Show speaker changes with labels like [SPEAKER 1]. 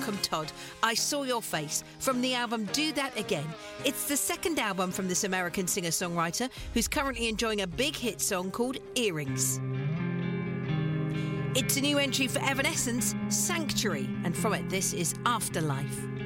[SPEAKER 1] Welcome Todd, I Saw Your Face, from the album Do That Again. It's the second album from this American singer-songwriter who's currently enjoying a big hit song called Earrings. It's a new entry for Evanescence, Sanctuary, and from it this is Afterlife.